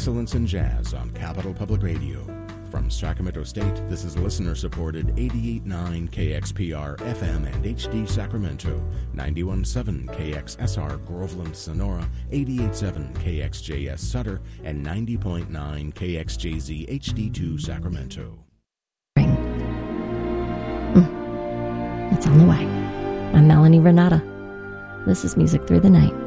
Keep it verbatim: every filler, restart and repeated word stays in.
excellence in jazz on Capital Public Radio. From Sacramento State, this is listener-supported eighty-eight point nine K X P R F M and H D Sacramento, ninety-one point seven K X S R Groveland, Sonora, eighty-eight point seven K X J S Sutter, and ninety point nine K X J Z H D two Sacramento. Mm. It's on the way. I'm Melanie Renata. This is Music Through the Night.